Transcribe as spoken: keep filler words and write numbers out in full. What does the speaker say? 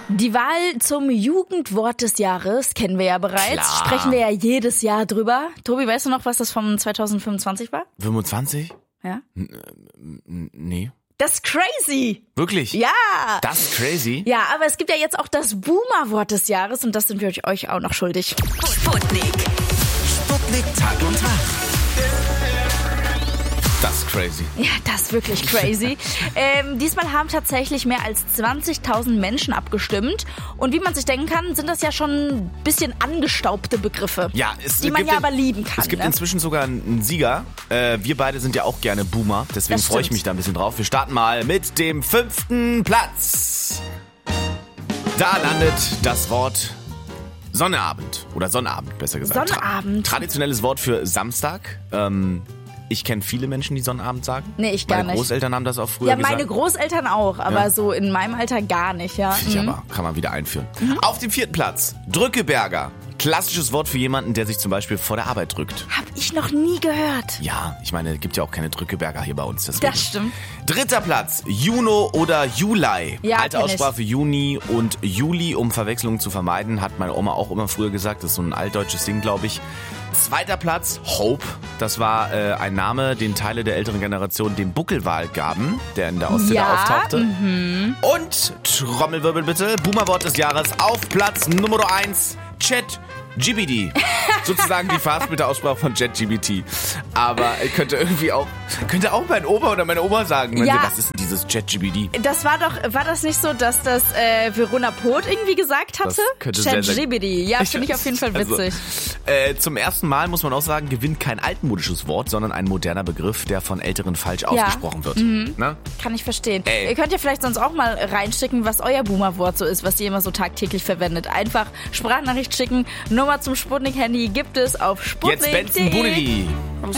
Die Wahl zum Jugendwort des Jahres kennen wir ja bereits. Klar. Sprechen wir ja jedes Jahr drüber. Tobi, weißt du noch, was das vom zwanzig fünfundzwanzig war? fünfundzwanzig? Ja. N- Nee. Das ist crazy. Wirklich? Ja. Das ist crazy? Ja, aber es gibt ja jetzt auch das Boomer-Wort des Jahres und das sind wir euch auch noch schuldig. Sputnik. Sputnik Tag und Tag. Das ist crazy. Ja, das ist wirklich crazy. ähm, diesmal haben tatsächlich mehr als zwanzigtausend Menschen abgestimmt. Und wie man sich denken kann, sind das ja schon ein bisschen angestaubte Begriffe, Ja, es die man gibt ja in- aber lieben kann. Es gibt ne? inzwischen sogar einen Sieger. Äh, wir beide sind ja auch gerne Boomer, deswegen Das freue ich stimmt. mich da ein bisschen drauf. Wir starten mal mit dem fünften Platz. Da landet das Wort Sonnabend oder Sonnabend, besser gesagt. Sonnabend. Traditionelles Wort für Samstag. Ähm, ich kenne viele Menschen, die Sonnabend sagen. Nee, ich gar Meine nicht. Großeltern haben das auch früher Ja, gesagt. meine Großeltern auch, aber Ja. so in meinem Alter gar nicht, ja. Finde ich Mhm. aber, kann man wieder einführen. Auf dem vierten Platz, Drückeberger. Klassisches Wort für jemanden, der sich zum Beispiel vor der Arbeit drückt. Hab ich noch nie gehört. Ja, ich meine, es gibt ja auch keine Drückeberger hier bei uns. Deswegen. Das stimmt. Dritter Platz, Juno oder Juli. Ja, Alte kenn ich. Aussprache für Juni und Juli, um Verwechslungen zu vermeiden, hat meine Oma auch immer früher gesagt. Das ist so ein altdeutsches Ding, glaube ich. Zweiter Platz, Hope. Das war äh, ein Name, den Teile der älteren Generation dem Buckelwal gaben, der in der Ostseele Ja, auftauchte. Und, Trommelwirbel bitte, Boomerwort des Jahres auf Platz Nummer eins, Chat G B T. Sozusagen die Fastbitter-Aussprache von ChatGPT. Aber könnte irgendwie auch, könnte auch mein Opa oder meine Oma sagen, wenn Ja. sie, was ist denn dieses ChatGPT? Das war doch, war das nicht so, dass das äh, Verona Poth irgendwie gesagt hatte? Das könnte sehr, sehr- ChatGPT. Ja, finde ich auf jeden Fall Also, witzig. äh, zum ersten Mal, muss man auch sagen, gewinnt kein altmodisches Wort, sondern ein moderner Begriff, der von Älteren falsch ausgesprochen wird. Ne? Kann ich verstehen. Ey. Ihr könnt ja vielleicht sonst auch mal reinschicken, was euer Boomer-Wort so ist, was ihr immer so tagtäglich verwendet. Einfach Sprachnachricht schicken. Nummer zum Sputnik-Handy gibt es auf sputnik Jetzt punkt Benson de. Bunedi.